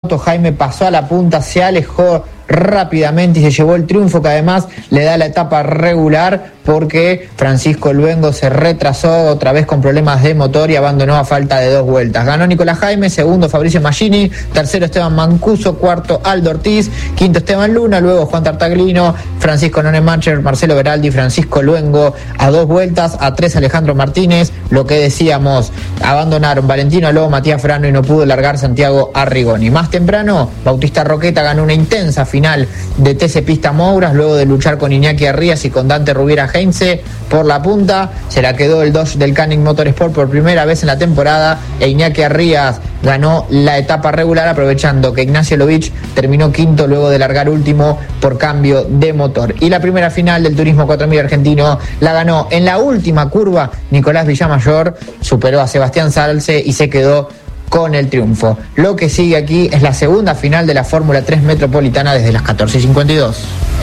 Jaime pasó a la punta, se alejó rápidamente y se llevó el triunfo, que además le da la etapa regular, porque Francisco Luengo se retrasó otra vez con problemas de motor y abandonó a falta de 2 vueltas. Ganó Nicolás Jaime, segundo Fabricio Maggini, tercero Esteban Mancuso, cuarto Aldo Ortiz, quinto Esteban Luna, luego Juan Tartaglino, Francisco Nonemacher, Marcelo Beraldi, Francisco Luengo a 2 vueltas, a 3 Alejandro Martínez. Lo que decíamos, abandonaron Valentino Aló, Matías Frano y no pudo largar Santiago Arrigoni. Más temprano, Bautista Roqueta ganó una intensa final de TC Pista Mouras, luego de luchar con Iñaki Arrías y con Dante Rubiera Heinze por la punta. Se la quedó el Dodge del Canning Motorsport por primera vez en la temporada, e Iñaki Arrías ganó la etapa regular, aprovechando que Ignacio Lovich terminó quinto luego de largar último por cambio de motor. Y la primera final del Turismo 4000 argentino la ganó en la última curva Nicolás Villamayor, superó a Sebastián Salce y se quedó con el triunfo. Lo que sigue aquí es la segunda final de la Fórmula 3 Metropolitana desde las 14:52.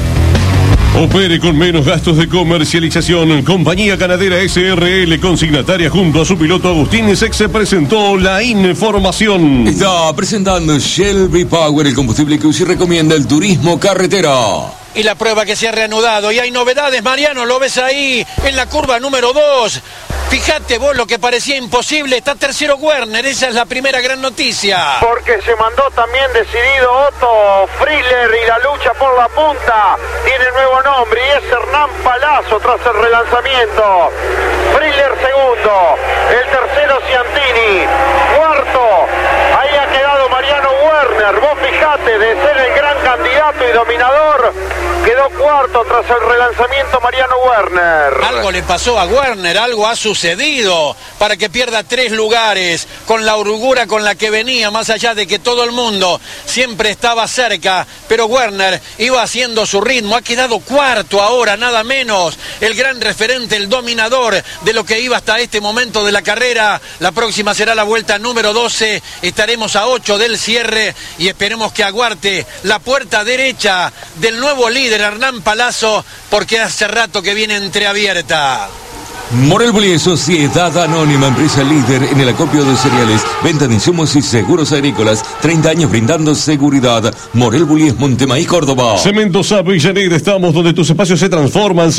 Opere con menos gastos de comercialización. Compañía Ganadera SRL, consignataria junto a su piloto Agustín Sexe, presentó la información. Está presentando Shell V-Power, el combustible que usted recomienda el turismo carretera. Y la prueba que se ha reanudado. Y hay novedades, Mariano, lo ves ahí en la curva número 2. Fíjate vos, lo que parecía imposible, está tercero Werner, esa es la primera gran noticia. Porque se mandó también decidido Otto Frizzler y la lucha por la punta tiene nuevo nombre y es Hernán Palazzo tras el relanzamiento. Frizzler segundo, el tercero Ciantini, cuarto, ahí ha quedado Mariano Werner. Vos fijate, de ser el gran candidato y dominador, quedó cuarto tras el relanzamiento Mariano Werner. Algo le pasó a Werner, algo ha sucedido para que pierda 3 lugares con la holgura con la que venía, más allá de que todo el mundo siempre estaba cerca, pero Werner iba haciendo su ritmo, ha quedado cuarto ahora, nada menos, el gran referente, el dominador de lo que iba hasta este momento de la carrera. La próxima será la vuelta número 12, estaremos a 8 del cierre y esperemos que aguarte la puerta derecha del nuevo líder Hernán Palazzo, porque hace rato que viene entreabierta. Morel Bullies, sociedad anónima, empresa líder en el acopio de cereales, venta de insumos y seguros agrícolas, 30 años brindando seguridad. Morel Bullies, Montemaíz, Córdoba. Cementos Avellaneda, estamos donde tus espacios se transforman.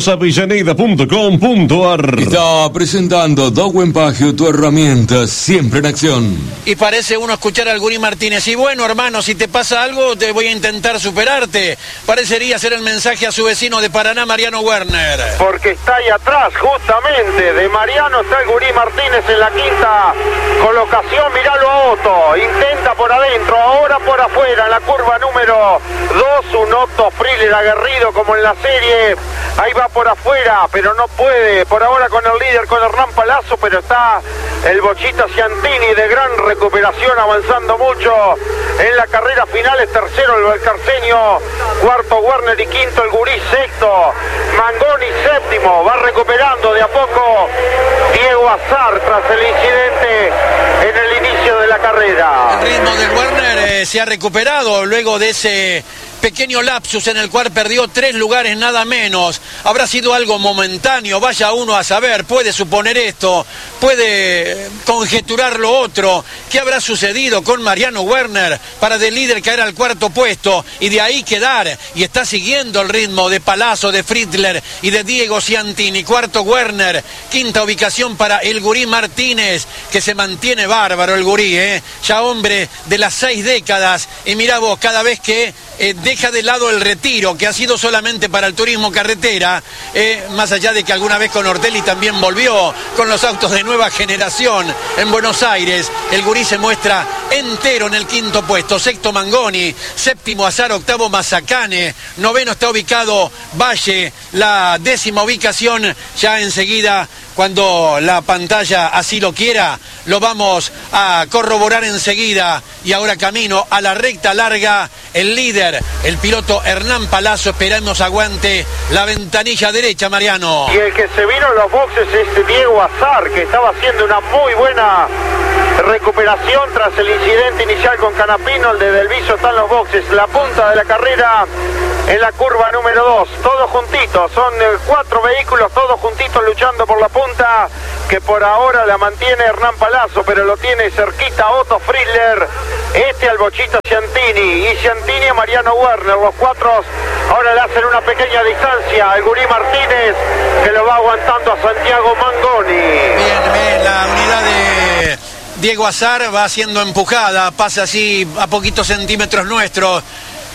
cementosavellaneda.com.ar. Está presentando Dowen Pagio, tu herramienta, siempre en acción. Y parece uno escuchar al Gurí Martínez. Y bueno, hermano, si te pasa algo, te voy a intentar superarte. Parecería ser el mensaje a su vecino de Paraná, Mariano Werner. Porque está ahí atrás, justamente, de Mariano está el Gurí Martínez en la quinta colocación. Miralo a Otto, intenta por adentro, ahora por afuera, en la curva número 2, un Otto Frizzler aguerrido como en la serie. Ahí va por afuera, pero no puede, por ahora con el líder, con Hernán Palazzo, pero está el Bochita Ciantini de gran recuperación, avanzando mucho en la carrera final. Es tercero el Valcarceño, cuarto Werner y quinto el Gurí, sexto Mangoni, séptimo, va recuperando de a poco Diego Azar tras el incidente en el inicio de la carrera. El ritmo del Werner se ha recuperado luego de ese pequeño lapsus en el cual perdió 3 lugares nada menos. Habrá sido algo momentáneo, vaya uno a saber, puede suponer esto, puede conjeturar lo otro. ¿Qué habrá sucedido con Mariano Werner para de líder caer al cuarto puesto y de ahí quedar? Y está siguiendo el ritmo de Palazzo, de Frizzler y de Diego Ciantini. Cuarto Werner, quinta ubicación para el Gurí Martínez, que se mantiene bárbaro el Gurí, ya hombre de las 6 décadas. Y mirá vos, cada vez que deja de lado el retiro, que ha sido solamente para el turismo carretera, más allá de que alguna vez con Ortelli también volvió con los autos de nueva generación en Buenos Aires, el Gurí se muestra entero en el quinto puesto. Sexto Mangoni, séptimo Azar, octavo Mazacane, noveno está ubicado Valle, la 10ª ubicación ya enseguida, cuando la pantalla así lo quiera, lo vamos a corroborar enseguida. Y ahora camino a la recta larga, el líder, el piloto Hernán Palazzo. Esperamos aguante la ventanilla derecha, Mariano. Y el que se vino en los boxes es Diego Azar, que estaba haciendo una muy buena recuperación tras el incidente inicial con Canapino. El de Delviso está en los boxes. La punta de la carrera en la curva número 2, todos juntitos, son 4 vehículos, todos juntitos luchando por la punta, que por ahora la mantiene Hernán Palazzo, pero lo tiene cerquita Otto Frizzler, al Bochito Ciantini, y Ciantini a Mariano Werner, los 4 ahora le hacen una pequeña distancia al Gurí Martínez, que lo va aguantando a Santiago Mangoni. Bien, la unidad de Diego Azar va siendo empujada, pasa así a poquitos centímetros nuestros.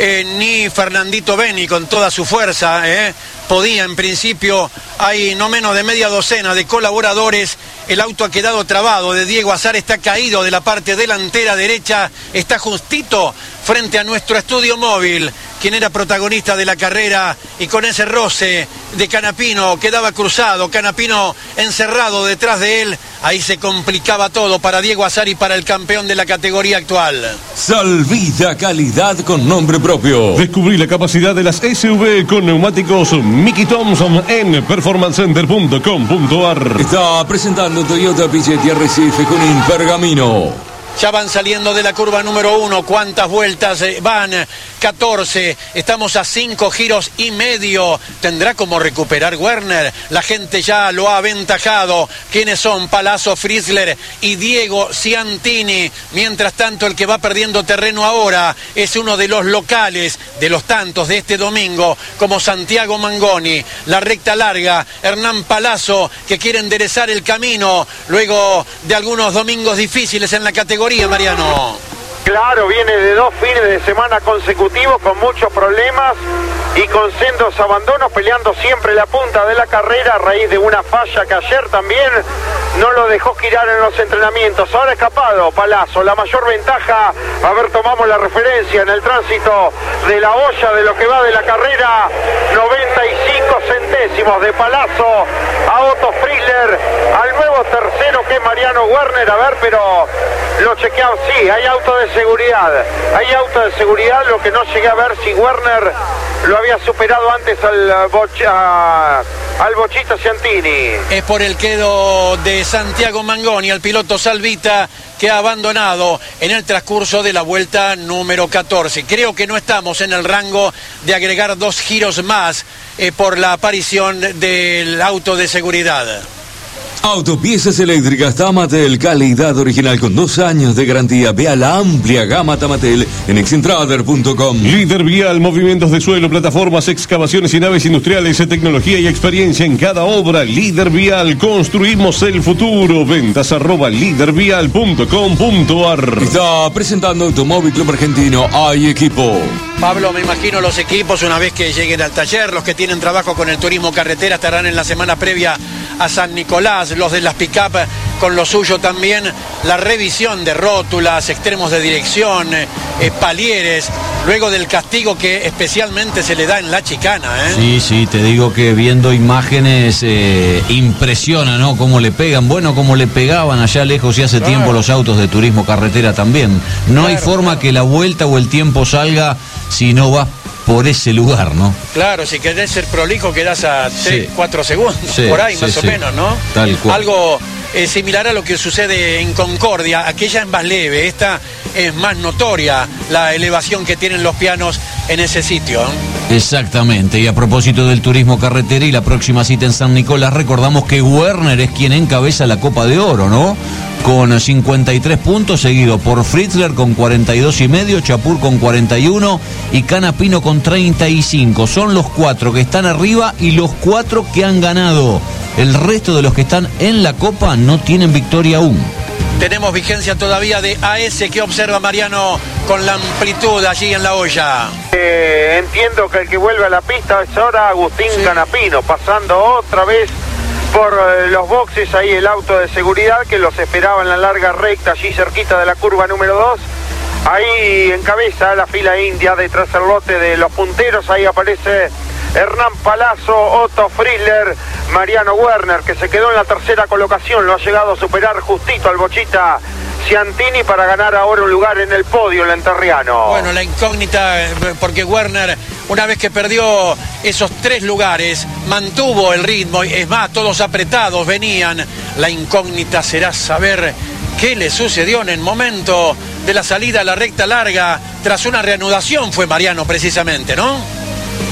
Ni Fernandito Beni con toda su fuerza podía, en principio hay no menos de media docena de colaboradores. El auto ha quedado trabado de Diego Azar, está caído de la parte delantera derecha, está justito frente a nuestro estudio móvil, quien era protagonista de la carrera, y con ese roce de Canapino quedaba cruzado, Canapino encerrado detrás de él. Ahí se complicaba todo para Diego Azar y para el campeón de la categoría actual. Salvita, calidad con nombre propio. Descubrí la capacidad de las SUV con neumáticos Mickey Thompson en performancecenter.com.ar. Está presentando Toyota Pichetti Arrecife con Impergamino. Ya van saliendo de la curva número 1. ¿Cuántas vueltas van? 14. Estamos a 5 giros y medio. ¿Tendrá como recuperar Werner? La gente ya lo ha aventajado. ¿Quiénes son? Palazzo, Frizzler y Diego Ciantini. Mientras tanto, el que va perdiendo terreno ahora es uno de los locales, de los tantos de este domingo, como Santiago Mangoni. La recta larga, Hernán Palazzo, que quiere enderezar el camino luego de algunos domingos difíciles en la categoría. Mariano. Claro, viene de 2 fines de semana consecutivos con muchos problemas y con sendos abandonos, peleando siempre la punta de la carrera a raíz de una falla que ayer también no lo dejó girar en los entrenamientos. Ahora escapado Palazzo, la mayor ventaja, a ver, tomamos la referencia en el tránsito de la olla de lo que va de la carrera, 95 centésimos de Palazzo a Otto Frizzler, al nuevo tercero que es Mariano Werner. A ver, pero lo chequeamos, sí, hay auto de seguridad, lo que no llegué a ver si Werner lo había superado antes al Bochito Ciantini. Es por el quedo de Santiago Mangoni, al piloto Salvita, que ha abandonado en el transcurso de la vuelta número 14. Creo que no estamos en el rango de agregar 2 giros más por la aparición del auto de seguridad. Autopiezas eléctricas Tamatel, calidad original con 2 años de garantía. Vea la amplia gama Tamatel en excentrader.com. Líder Vial, movimientos de suelo, plataformas, excavaciones y naves industriales, tecnología y experiencia en cada obra. Líder Vial, construimos el futuro. Ventas @lidervial.com.ar. Está presentando Automóvil Club Argentino. Hay equipo. Pablo, me imagino los equipos una vez que lleguen al taller, los que tienen trabajo con el turismo carretera estarán en la semana previa a San Nicolás, los de las pick-up con lo suyo también, la revisión de rótulas, extremos de dirección, palieres, luego del castigo que especialmente se le da en la chicana. Sí, te digo que viendo imágenes impresiona, ¿no? Cómo le pegan, bueno, como le pegaban allá lejos y hace tiempo los autos de turismo carretera también. No hay forma que la vuelta o el tiempo salga si no vas por ese lugar, ¿no? Claro, si querés ser prolijo quedás a 4 segundos, por ahí más o menos, ¿no? Tal cual. Algo similar a lo que sucede en Concordia, aquella es más leve, esta es más notoria la elevación que tienen los pianos en ese sitio. Exactamente, y a propósito del turismo carretera y la próxima cita en San Nicolás, recordamos que Werner es quien encabeza la Copa de Oro, ¿no? Con 53 puntos, seguido por Frizzler con 42,5, Chapur con 41 y Canapino con 35. Son los 4 que están arriba y los 4 que han ganado. El resto de los que están en la Copa no tienen victoria aún. Tenemos vigencia todavía de AS. ¿Qué observa Mariano con la amplitud allí en la olla? Entiendo que el que vuelve a la pista es ahora Agustín Canapino, pasando otra vez por los boxes, ahí el auto de seguridad que los esperaba en la larga recta, allí cerquita de la curva número 2. Ahí encabeza la fila india detrás del lote de los punteros, ahí aparece Hernán Palazzo, Otto Frizzler, Mariano Werner, que se quedó en la tercera colocación, lo ha llegado a superar justito al Bochita Ciantini para ganar ahora un lugar en el podio, el enterriano. Bueno, la incógnita, porque Werner, una vez que perdió esos 3 lugares, mantuvo el ritmo, es más, todos apretados venían. La incógnita será saber qué le sucedió en el momento de la salida a la recta larga, tras una reanudación fue Mariano precisamente, ¿no?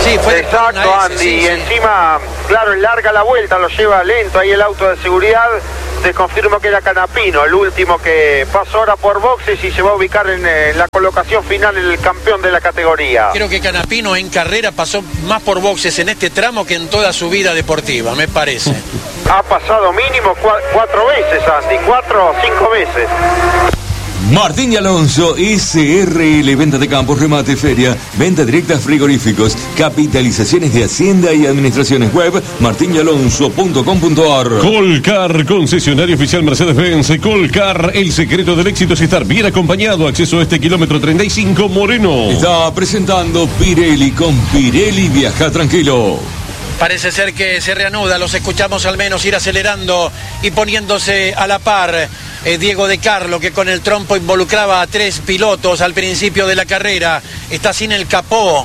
Sí, fue exacto, Andy. Sí, y sí. encima, claro, larga la vuelta, lo lleva lento ahí el auto de seguridad. Te confirmo que era Canapino, el último que pasó ahora por boxes y se va a ubicar en la colocación final el campeón de la categoría. Creo que Canapino en carrera pasó más por boxes en este tramo que en toda su vida deportiva, me parece. Ha pasado mínimo 4 veces, Andy, 4 o 5 veces. Martín y Alonso, SRL, venta de campos, remate, feria, venta directa frigoríficos, capitalizaciones de Hacienda y administraciones web, martinyalonso.com.ar. Colcar, concesionario oficial Mercedes-Benz. Colcar, el secreto del éxito es estar bien acompañado. Acceso a este kilómetro 35, Moreno. Está presentando Pirelli. Con Pirelli viaja tranquilo. Parece ser que se reanuda, los escuchamos al menos ir acelerando y poniéndose a la par. Diego De Carlo, que con el trompo involucraba a 3 pilotos al principio de la carrera, está sin el capó,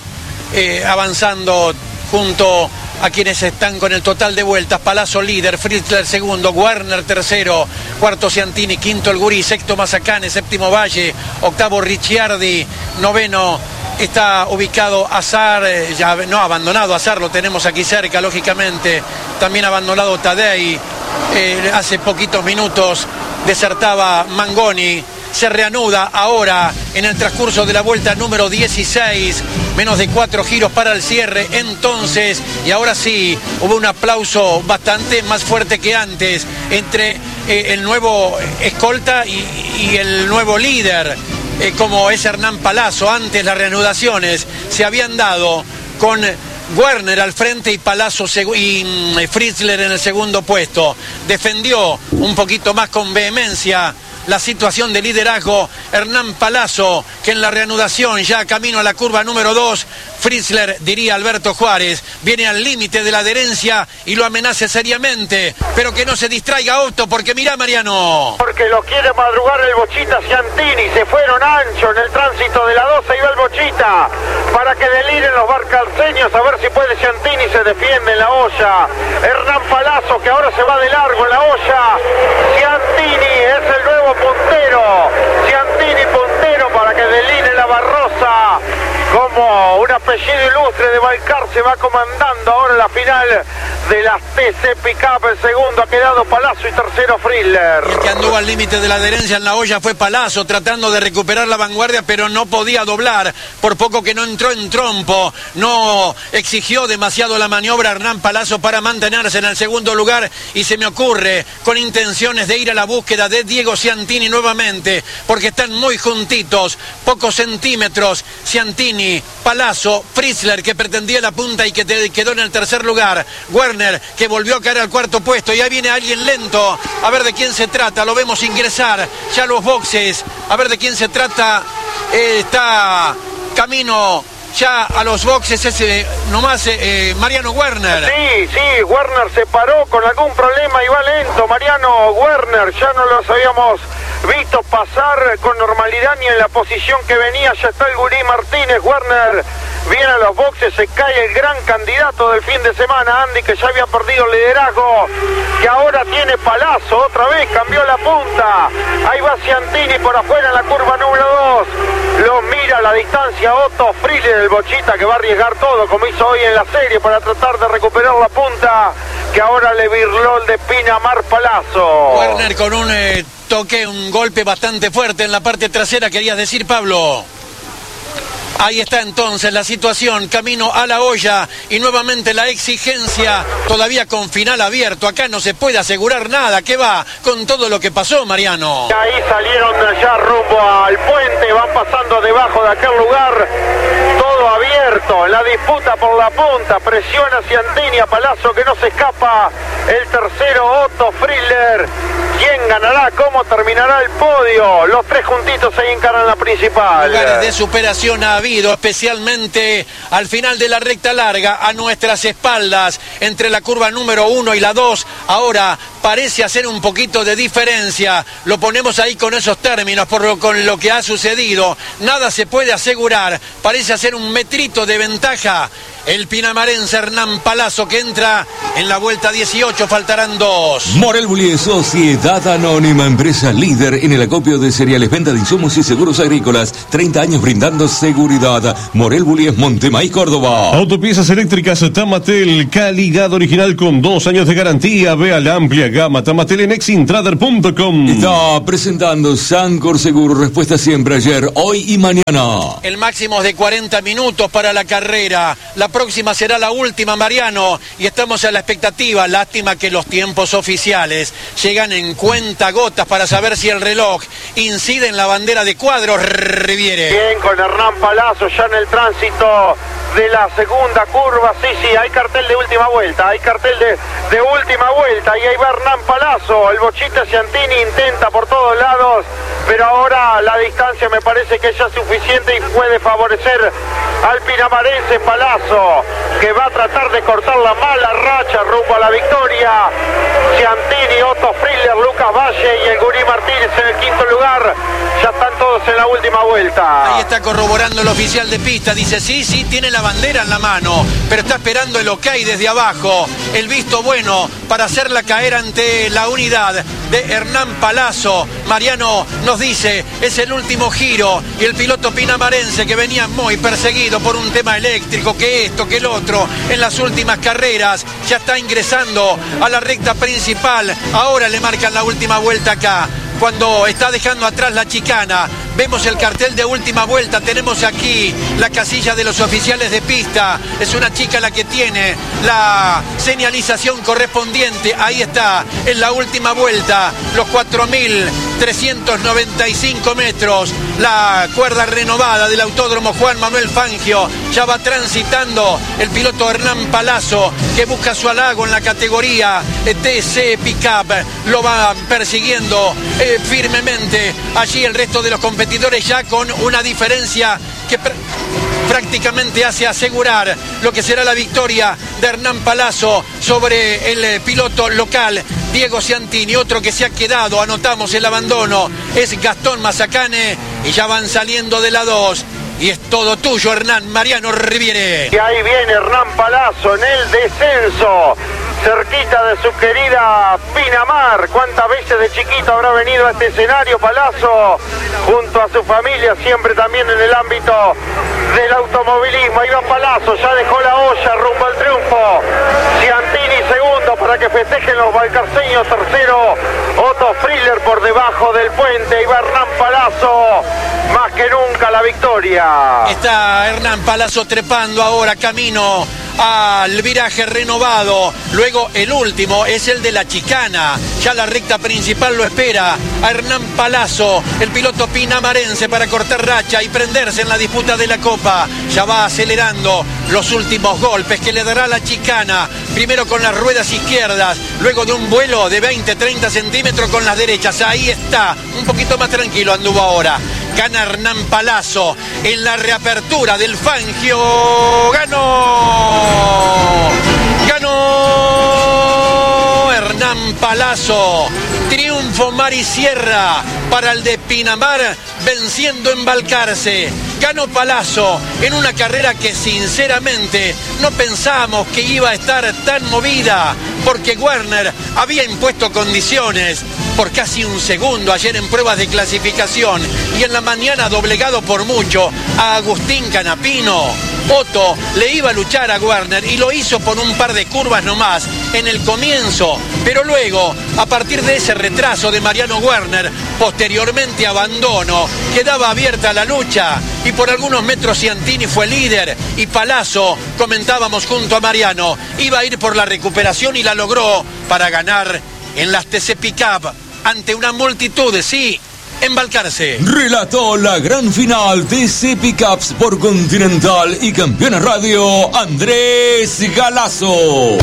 avanzando junto a quienes están con el total de vueltas. Palazzo líder, Fritzler segundo, Werner tercero, cuarto Ciantini, quinto El Gurí, sexto Mazacane, séptimo Valle, octavo Ricciardi, noveno está ubicado Azar, ya no abandonado Azar, lo tenemos aquí cerca, lógicamente, también abandonado Tadei, hace poquitos minutos desertaba Mangoni. Se reanuda ahora en el transcurso de la vuelta número 16, menos de 4 giros para el cierre entonces, y ahora sí, hubo un aplauso bastante más fuerte que antes entre el nuevo escolta y el nuevo líder, como es Hernán Palazzo. Antes las reanudaciones se habían dado con Werner al frente y Palazzo y Fritzler en el segundo puesto. Defendió un poquito más con vehemencia la situación de liderazgo Hernán Palazzo, que en la reanudación ya camino a la curva número 2, Fritzler, diría Alberto Juárez, viene al límite de la adherencia y lo amenace seriamente, pero que no se distraiga Otto, porque mirá, Mariano. Porque lo quiere madrugar el Bochita Ciantini, se fueron ancho en el tránsito de la 12, iba el Bochita, para que deliren los barcalceños, a ver si puede Ciantini, se defiende en la olla. Hernán Palazzo, que ahora se va de largo en la olla. Ciantini es el nuevo puntero, Ciantini puntero para que deline la Barrosa, como un apellido ilustre de Valcar. Se va comandando ahora la final de las TC Pickup. El segundo ha quedado Palazzo y tercero Fritzler. El que anduvo al límite de la adherencia en la olla fue Palazzo, tratando de recuperar la vanguardia, pero no podía doblar, por poco que no entró en trompo. No exigió demasiado la maniobra Hernán Palazzo para mantenerse en el segundo lugar, y se me ocurre con intenciones de ir a la búsqueda de Diego Ciantini nuevamente, porque están muy juntitos, pocos centímetros. Ciantini, Palazzo, Fritzler, que pretendía la punta y que quedó en el tercer lugar. Werner, que volvió a caer al cuarto puesto, y ahí viene alguien lento, a ver de quién se trata. Lo vemos ingresar ya a los boxes, a ver de quién se trata. Está camino ya a los boxes Mariano Werner. Sí, Werner se paró con algún problema y va lento. Mariano Werner, ya no los habíamos visto pasar con normalidad ni en la posición que venía. Ya está el Gurí Martínez. Werner viene a los boxes, se cae el gran candidato del fin de semana, Andy, que ya había perdido el liderazgo, que ahora tiene Palazzo, otra vez cambió la punta. Ahí va Ciantini por afuera en la curva número 2. Lo mira a la distancia Otto Fritzler, el Bochita, que va a arriesgar todo, como hizo hoy en la serie, para tratar de recuperar la punta, que ahora le virló el de Pinamar Palazzo. Werner con un toque, un golpe bastante fuerte en la parte trasera, querías decir, Pablo. Ahí está entonces la situación, camino a la olla, y nuevamente la exigencia, todavía con final abierto. Acá no se puede asegurar nada. ¿Qué va con todo lo que pasó, Mariano? Ahí salieron ya rumbo al puente, van pasando debajo de aquel lugar, todo abierto, la disputa por la punta, presiona Ciantini, a Palazzo que no se escapa, el tercero Otto Fritzler. ¿Quién ganará? ¿Cómo terminará el podio? Los tres juntitos ahí encaran la principal. Lugares de superación ha habido, especialmente al final de la recta larga, a nuestras espaldas, entre la curva número 1 y la 2. Ahora parece hacer un poquito de diferencia. Lo ponemos ahí con esos términos, con lo que ha sucedido. Nada se puede asegurar. Parece hacer un metrito de ventaja el pinamarense Hernán Palazzo, que entra en la vuelta 18, faltarán 2. Morel Bullies, Sociedad Anónima, empresa líder en el acopio de cereales, venta de insumos y seguros agrícolas, 30 años brindando seguridad. Morel Bullies, Montemaíz, Córdoba. Autopiezas eléctricas Tamatel, calidad original con 2 años de garantía. Vea la amplia gama Tamatel en exintrader.com. Está presentando Sancor Seguro, respuesta siempre ayer, hoy y mañana. El máximo es de 40 minutos para la carrera. La próxima será la última, Mariano, y estamos a la expectativa. Lástima que los tiempos oficiales llegan en cuentagotas para saber si el reloj incide en la bandera de cuadros. Riviere. Bien, con Hernán Palazzo ya en el tránsito de la segunda curva. Sí, hay cartel de última vuelta, hay cartel de última vuelta, y ahí va Hernán Palazzo. El Bochita Ciantini intenta por todos lados, pero ahora la distancia me parece que ya es suficiente y puede favorecer al pinamarense Palazzo, que va a tratar de cortar la mala racha rumbo a la victoria. Ciantini, Otto Friedler, Lucas Valle y el Gurí Martínez en el quinto lugar. Ya están todos en la última vuelta. Ahí está corroborando el oficial de pista. Dice, sí, tiene la bandera en la mano, pero está esperando el ok desde abajo. El visto bueno para hacerla caer ante la unidad de Hernán Palazzo. Mariano nos dice, es el último giro, y el piloto pinamarense, que venía muy perseguido por un tema eléctrico, que esto, que el otro, en las últimas carreras, ya está ingresando a la recta principal. Ahora le marcan la última vuelta acá, cuando está dejando atrás la chicana. Vemos el cartel de última vuelta, tenemos aquí la casilla de los oficiales de pista. Es una chica la que tiene la señalización correspondiente. Ahí está, en la última vuelta, los 4.395 metros. La cuerda renovada del Autódromo Juan Manuel Fangio. Ya va transitando el piloto Hernán Palazzo, que busca su halago en la categoría TC Pickup. Lo va persiguiendo firmemente allí el resto de los competidores, ya con una diferencia que prácticamente hace asegurar lo que será la victoria de Hernán Palazzo sobre el piloto local Diego Ciantini. Otro que se ha quedado, anotamos el abandono, es Gastón Mazacane, y ya van saliendo de la 2. Y es todo tuyo, Hernán. Mariano Riviere. Y ahí viene Hernán Palazzo en el descenso, cerquita de su querida Pinamar. ¿Cuántas veces de chiquito habrá venido a este escenario Palazzo? Junto a su familia, siempre también en el ámbito del automovilismo. Ahí va Palazzo, ya dejó la olla rumbo al triunfo. Ciantini segundo para que festejen los valcarceños. Tercero, Otto Friedler por debajo del puente. Ahí va Hernán Palazzo, más que nunca la victoria. Está Hernán Palazzo trepando ahora camino al viraje renovado. Luego el último es el de la chicana. Ya la recta principal lo espera a Hernán Palazzo, el piloto pinamarense, para cortar racha y prenderse en la disputa de la Copa. Ya va acelerando los últimos golpes que le dará la chicana. Primero con las ruedas izquierdas, luego de un vuelo de 20-30 centímetros con las derechas. Ahí está, un poquito más tranquilo anduvo ahora. Gana Hernán Palazzo en la reapertura del Fangio. ¡Ganó! Hernán Palazzo. Triunfo mar y sierra para el de Pinamar, venciendo en Balcarce. Ganó Palazzo en una carrera que sinceramente no pensábamos que iba a estar tan movida, porque Werner había impuesto condiciones por casi un segundo ayer en pruebas de clasificación, y en la mañana doblegado por mucho a Agustín Canapino. Otto le iba a luchar a Werner y lo hizo por un par de curvas nomás en el comienzo, pero luego, a partir de ese retraso de Mariano Werner, posteriormente abandono, quedaba abierta la lucha y por algunos metros Ciantini fue líder, y Palazzo, comentábamos junto a Mariano, iba a ir por la recuperación y la logró para ganar en las TC Pickup ante una multitud, sí, en Balcarce. Relató la gran final TC Pickups por Continental y Campeones Radio, Andrés Galazo.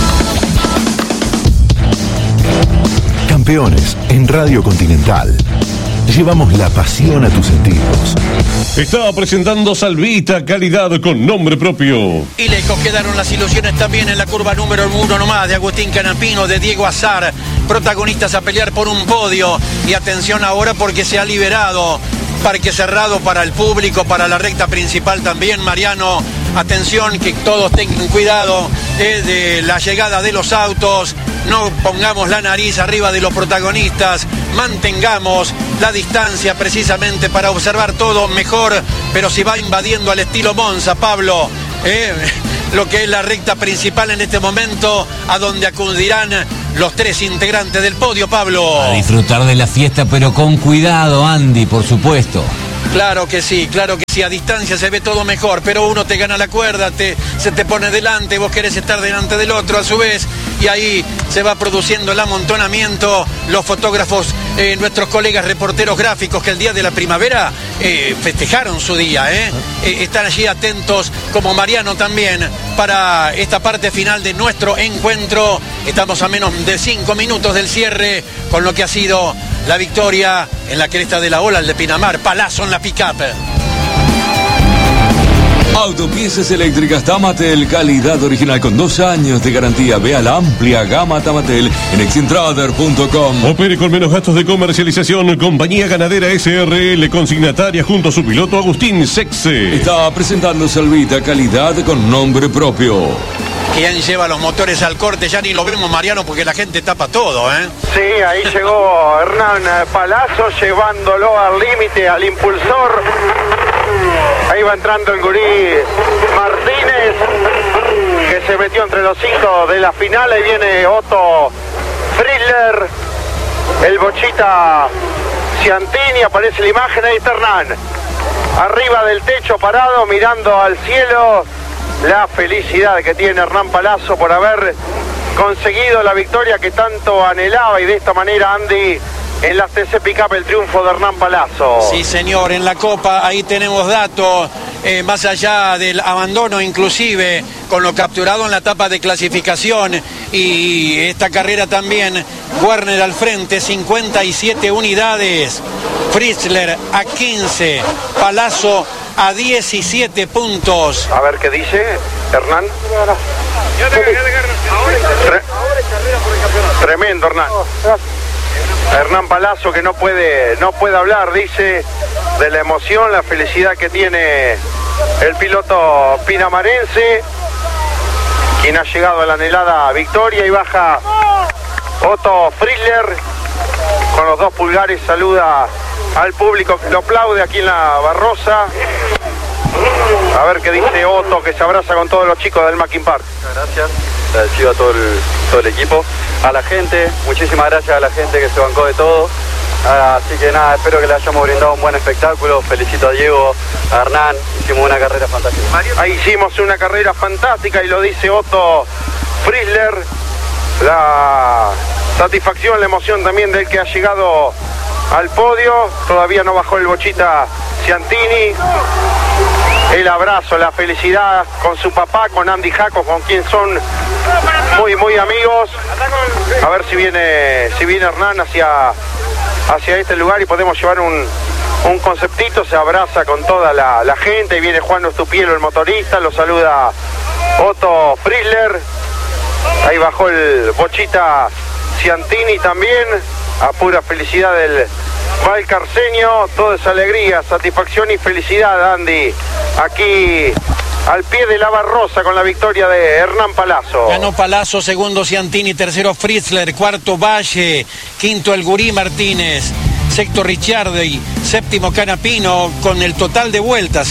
Campeones en Radio Continental. Llevamos la pasión a tus sentidos. Está presentando Salvita, calidad con nombre propio. Y lejos quedaron las ilusiones también en la curva número 1 nomás de Agustín Canapino, de Diego Azar, protagonistas a pelear por un podio. Y atención ahora porque se ha liberado parque cerrado para el público, para la recta principal también, Mariano. Atención, que todos tengan cuidado de la llegada de los autos. No pongamos la nariz arriba de los protagonistas. Mantengamos la distancia precisamente para observar todo mejor. Pero si va invadiendo al estilo Monza, Pablo, lo que es la recta principal en este momento, a donde acudirán los 3 integrantes del podio, Pablo. A disfrutar de la fiesta, pero con cuidado, Andy, por supuesto. Claro que sí, a distancia se ve todo mejor, pero uno te gana la cuerda, se te pone delante, vos querés estar delante del otro a su vez, y ahí se va produciendo el amontonamiento. Los fotógrafos, nuestros colegas reporteros gráficos que el día de la primavera festejaron su día, están allí atentos, como Mariano también, para esta parte final de nuestro encuentro. Estamos a menos de 5 minutos del cierre, con lo que ha sido la victoria en la cresta de la ola, el de Pinamar. Palazzo en la pick-up. Autopiezas eléctricas Tamatel, calidad original con 2 años de garantía. Vea la amplia gama Tamatel en excentrader.com. Opere con menos gastos de comercialización. Compañía Ganadera SRL, consignataria junto a su piloto Agustín Sexe. Está presentando Salvita, calidad con nombre propio. ¿Quién lleva los motores al corte? Ya ni lo vemos, Mariano, porque la gente tapa todo, Sí, ahí llegó Hernán Palazzo llevándolo al límite, al impulsor. Ahí va entrando el gurí Martínez, que se metió entre los 5 de la final. Ahí viene Otto Friedler, el Bochita Ciantini, aparece la imagen. Ahí está Hernán, arriba del techo parado, mirando al cielo. La felicidad que tiene Hernán Palazzo por haber conseguido la victoria que tanto anhelaba, y de esta manera, Andy, en las TC Pickup el triunfo de Hernán Palazzo. Sí, señor, en la Copa ahí tenemos datos, más allá del abandono inclusive, con lo capturado en la etapa de clasificación, y esta carrera también, Werner al frente, 57 unidades, Fritzler a 15, Palazzo a 17 puntos. A ver qué dice Hernán. Tremendo, Hernán. Hernán Palazzo, que no puede hablar, dice, de la emoción, la felicidad que tiene el piloto pinamarense, quien ha llegado a la anhelada victoria. Y baja Otto Friedler con los 2 pulgares, saluda al público que lo aplaude aquí en la Barrosa. A ver qué dice Otto, que se abraza con todos los chicos del Mackin Park. Gracias, agradecido a todo el equipo, a la gente, muchísimas gracias a la gente que se bancó de todo. Así que nada, espero que le hayamos brindado un buen espectáculo. Felicito a Diego, a Hernán, hicimos una carrera fantástica. Ahí hicimos una carrera fantástica, y lo dice Otto Friedler. La satisfacción, la emoción también del que ha llegado al podio. Todavía no bajó el Bochita Ciantini. El abrazo, la felicidad con su papá, con Andy Jaco, con quien son muy amigos. A ver si viene Hernán hacia este lugar y podemos llevar un conceptito. Se abraza con toda la gente. Y viene Juan Ostupielo, el motorista, lo saluda Otto Friedler. Ahí bajó el Bochita Ciantini también, a pura felicidad del valcarceño. Todo es alegría, satisfacción y felicidad, Andy, aquí al pie de la Barrosa, con la victoria de Hernán Palazzo. Ganó Palazzo, segundo Ciantini, tercero Fritzler, cuarto Valle, quinto el Gurí Martínez, sexto Ricciardi, séptimo Canapino, con el total de vueltas,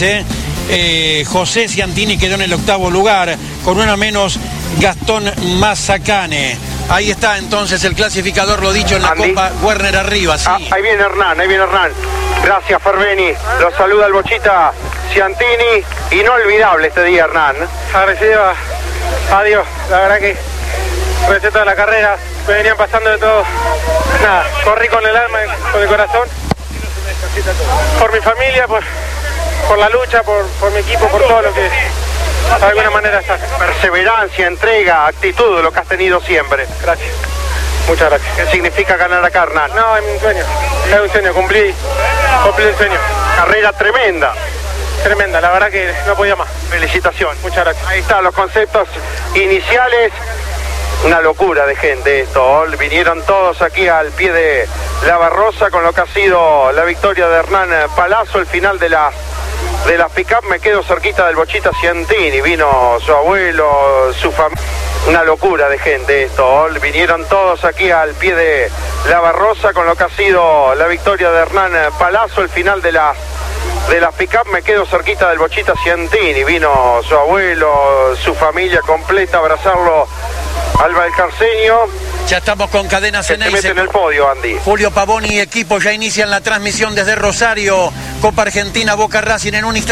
José Ciantini quedó en el 8º lugar, con una menos Gastón Mazzacane. Ahí está entonces el clasificador, lo dicho en la Andy. Copa, Werner arriba, sí. Ahí viene Hernán. Gracias, Ferveni. Lo saluda el Bochita Ciantini. Inolvidable este día, Hernán. Agradecido a Dios, la verdad que después toda la carrera me venían pasando de todo. Nada, corrí con el alma, con el corazón, por mi familia, por la lucha, por mi equipo, por todo lo que de alguna manera está. Perseverancia, entrega, actitud, lo que has tenido siempre. Gracias, muchas gracias. ¿Qué significa ganar acá, Hernán? No, es un sueño, cumplí el sueño. Carrera tremenda. Tremenda, la verdad que no podía más. Felicitaciones. Muchas gracias. Ahí están los conceptos iniciales. Una locura de gente esto. Vinieron todos aquí al pie de la Barrosa con lo que ha sido la victoria de Hernán Palazzo, el final de las pick-up. Me quedo cerquita del Bochita Cientini, vino su abuelo, su familia. Una locura de gente esto. Vinieron todos aquí al pie de la Barrosa con lo que ha sido la victoria de Hernán Palazzo, el final de las pick-up. Me quedo cerquita del Bochita Cientini, vino su abuelo, su familia completa a abrazarlo al valcarceño. Ya estamos con Cadenas Se mete en el podio, Andy. Julio Pavoni y equipo ya inician la transmisión desde Rosario. Copa Argentina, Boca Racing en un instante.